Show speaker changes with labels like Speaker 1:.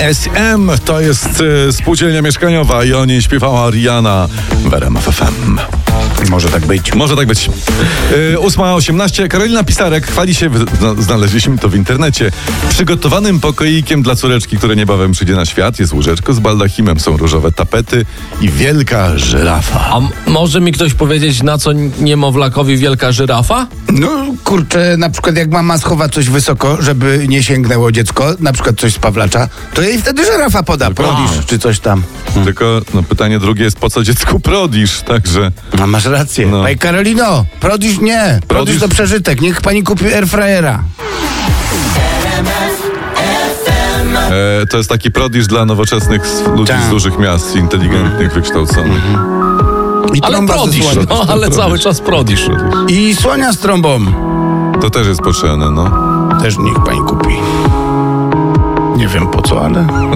Speaker 1: SM to jest spółdzielnia mieszkaniowa i o niej śpiewała Rihanna w RMF FM.
Speaker 2: Może tak być.
Speaker 1: Może tak być. 8:18. Karolina Pisarek chwali się, znaleźliśmy to w internecie, przygotowanym pokoikiem dla córeczki, które niebawem przyjdzie na świat. Jest łóżeczko z baldachimem, są różowe tapety i wielka żyrafa.
Speaker 3: A może mi ktoś powiedzieć, na co niemowlakowi wielka żyrafa?
Speaker 2: No kurczę, na przykład jak mama schowa coś wysoko, żeby nie sięgnęło dziecko, na przykład coś z Pawlacza, to jej wtedy żyrafa poda, prodisz czy coś tam.
Speaker 1: Tylko pytanie drugie jest, po co dziecku prodisz? Także...
Speaker 2: A masz rację.
Speaker 1: No.
Speaker 2: Pani Karolino, prodisz nie. Prodisz to przeżytek. Niech pani kupi airfryera.
Speaker 1: To jest taki prodisz dla nowoczesnych ludzi
Speaker 2: Tak.
Speaker 1: z dużych miast, inteligentnych, wykształconych.
Speaker 2: I
Speaker 3: Ale
Speaker 2: trąba ze
Speaker 3: prodisz,
Speaker 2: słoniem.
Speaker 3: ale cały czas prodisz.
Speaker 2: I słonia z trąbą.
Speaker 1: To też jest potrzebne, no.
Speaker 2: Też niech pani kupi. Nie wiem po co, ale...